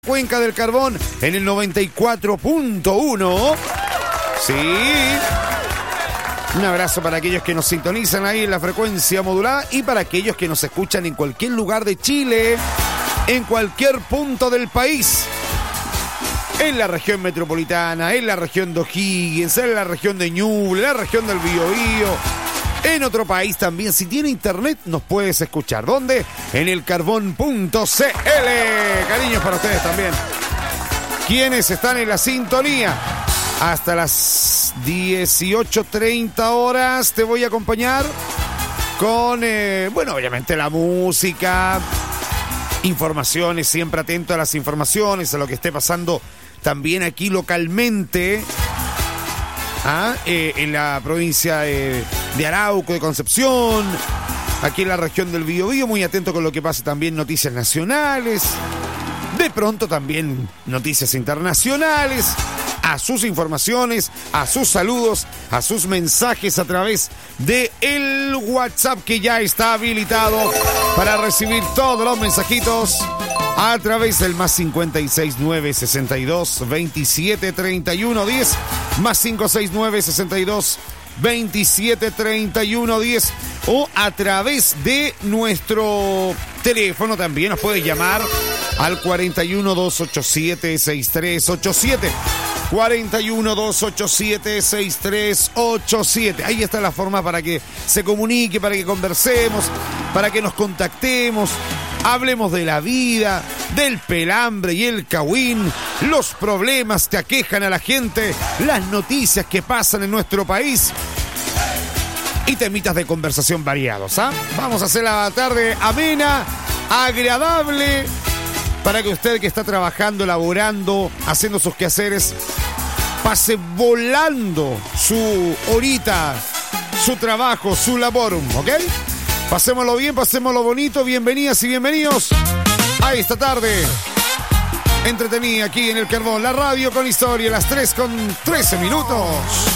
Cuenca del Carbón en el 94.1. Sí. Un abrazo para aquellos que nos sintonizan ahí en la frecuencia modulada y para aquellos que nos escuchan en cualquier lugar de Chile, en cualquier punto del país. En la región metropolitana, en la región de O'Higgins, en la región de Ñuble, en la región del Biobío, en otro país también. Si tiene internet, nos puedes escuchar. ¿Dónde? En elcarbón.cl. Cariños para ustedes también. Quienes están en la sintonía. Hasta las 18:30 horas te voy a acompañar con, obviamente la música, informaciones, siempre atento a las informaciones, a lo que esté pasando también aquí localmente, en la provincia de Arauco, de Concepción, aquí en la región del Biobío, muy atento con lo que pasa también, noticias nacionales, de pronto también noticias internacionales, a sus informaciones, a sus saludos, a sus mensajes a través de el WhatsApp que ya está habilitado para recibir todos los mensajitos a través del más 569 62 27 31 10, más 569 62 27 31 10, o a través de nuestro teléfono también nos puedes llamar al 41 287 6387. 41 287 6387. Ahí está la forma para que se comunique, para que conversemos, para que nos contactemos, hablemos de la vida, del pelambre y el cagüín, los problemas que aquejan a la gente, las noticias que pasan en nuestro país y temitas de conversación variados, ¿ah? Vamos a hacer la tarde amena, agradable, para que usted que está trabajando, laborando, haciendo sus quehaceres, pase volando su horita, su trabajo, su laborum, ¿ok? Pasémoslo bien, pasémoslo bonito, bienvenidas y bienvenidos a esta tarde entretenida aquí en El Carbón, la radio con historia, las 3:13.